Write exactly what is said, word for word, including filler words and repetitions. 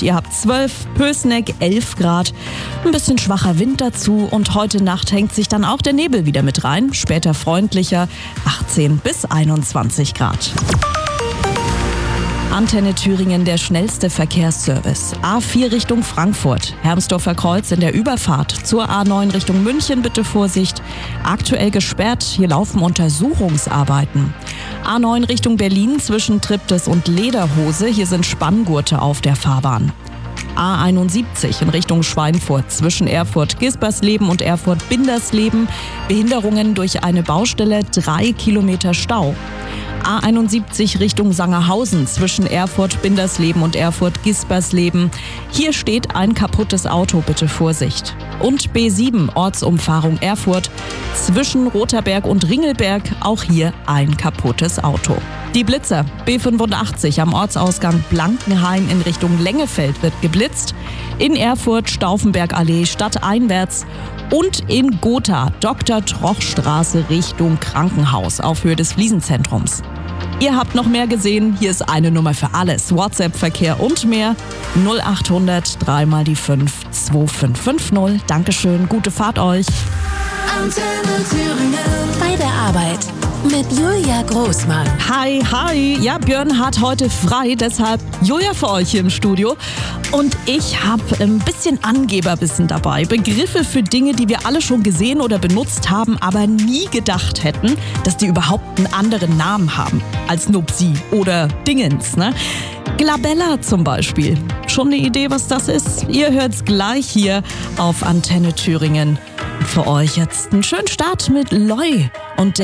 Ihr habt zwölf, Pößneck elf Grad, ein bisschen schwacher Wind dazu und heute Nacht hängt sich dann auch der Nebel wieder mit rein. Später freundlicher, achtzehn bis einundzwanzig Grad. Antenne Thüringen, der schnellste Verkehrsservice. A vier Richtung Frankfurt, Hermsdorfer Kreuz in der Überfahrt. Zur A neun Richtung München bitte Vorsicht. Aktuell gesperrt, hier laufen Untersuchungsarbeiten. A neun Richtung Berlin zwischen Triptis und Lederhose, hier sind Spanngurte auf der Fahrbahn. A einundsiebzig in Richtung Schweinfurt zwischen Erfurt-Gispersleben und Erfurt-Bindersleben. Behinderungen durch eine Baustelle, drei Kilometer Stau. A einundsiebzig Richtung Sangerhausen zwischen Erfurt-Bindersleben und Erfurt-Gispersleben. Hier steht ein kaputtes Auto, bitte Vorsicht. Und B sieben Ortsumfahrung Erfurt zwischen Rotherberg und Ringelberg, auch hier ein kaputtes Auto. Die Blitzer, B fünfundachtzig am Ortsausgang Blankenhain in Richtung Lengefeld wird geblitzt. In Erfurt Stauffenbergallee stadteinwärts und in Gotha Doktor Troch Straße Richtung Krankenhaus auf Höhe des Fliesenzentrums. Ihr habt noch mehr gesehen, hier ist eine Nummer für alles. WhatsApp-Verkehr und mehr. null achthundert drei mal die fünf zwei fünf fünf null. Dankeschön, gute Fahrt euch. Antenne Thüringen. Bei der Arbeit mit Julia Großmann. Hi, hi. Ja, Björn hat heute frei, deshalb Julia für euch hier im Studio. Und ich habe ein bisschen Angeberwissen dabei. Begriffe für Dinge, die wir alle schon gesehen oder benutzt haben, aber nie gedacht hätten, dass die überhaupt einen anderen Namen haben als Nupsi oder Dingens, ne? Glabella zum Beispiel. Schon eine Idee, was das ist? Ihr hört's gleich hier auf Antenne Thüringen. Für euch jetzt einen schönen Start mit Loi und der